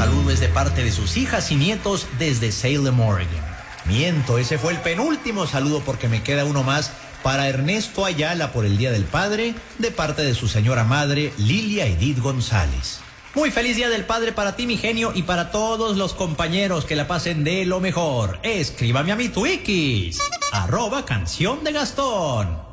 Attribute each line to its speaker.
Speaker 1: saludo es de parte de sus hijas y nietos desde Salem, Oregon. Miento, ese fue el penúltimo saludo porque me queda uno más para Ernesto Ayala por el Día del Padre, de parte de su señora madre, Lilia Edith González. Muy feliz Día del Padre para ti, mi genio, y para todos los compañeros, que la pasen de lo mejor. Escríbame a mi Twikis, @canción de Gastón.